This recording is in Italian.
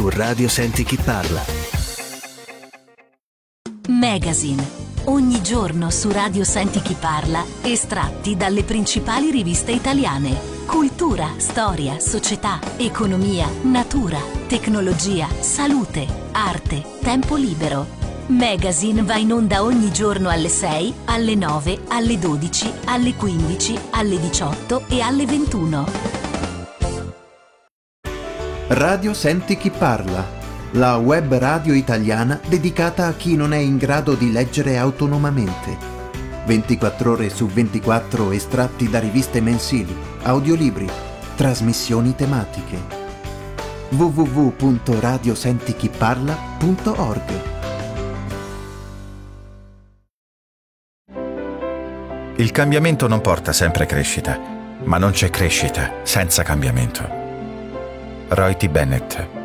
su Radio Senti Chi Parla. Magazine. Ogni giorno su Radio Senti Chi Parla, estratti dalle principali riviste italiane. Cultura, storia, società, economia, natura, tecnologia, salute, arte, tempo libero. Magazine va in onda ogni giorno alle 6, alle 9, alle 12, alle 15, alle 18 e alle 21. Radio Senti Chi Parla, la web radio italiana dedicata a chi non è in grado di leggere autonomamente. 24 ore su 24 estratti da riviste mensili, audiolibri, trasmissioni tematiche. www.radiosentichiparla.org. Il cambiamento non porta sempre crescita, ma non c'è crescita senza cambiamento. Roy T. Bennett.